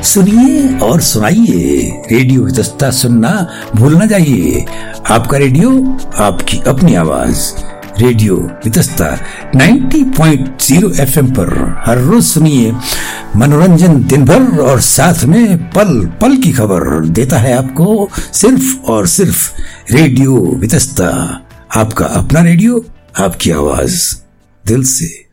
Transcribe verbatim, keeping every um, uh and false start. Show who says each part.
Speaker 1: सुनिए और सुनाइए, रेडियो वितस्ता सुनना भूल न जाइए। आपका रेडियो, आपकी अपनी आवाज, रेडियो वितस्ता नब्बे पॉइंट ज़ीरो एफएम पर हर रोज सुनिए। मनोरंजन दिन भर और साथ में पल पल की खबर देता है आपको सिर्फ और सिर्फ रेडियो वितस्ता। आपका अपना रेडियो, आपकी आवाज, दिल से।